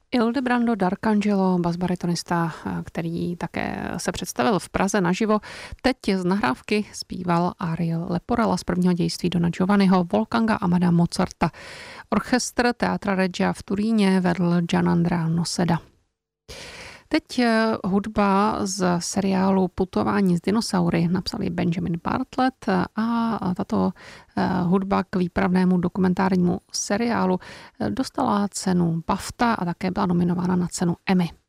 Ildebrando Darkangelo, basbaritonista, který také se představil v Praze naživo, teď z nahrávky zpíval Ariel Leporella z prvního dějství Dona Giovanniho, Wolfganga Amada Mozarta. Orchestr Teatra Regia v Turíně vedl Gianandrea Noseda. Teď hudba z seriálu Putování s dinosaury napsali Benjamin Bartlett a tato hudba k výpravnému dokumentárnímu seriálu dostala cenu BAFTA a také byla nominována na cenu Emmy.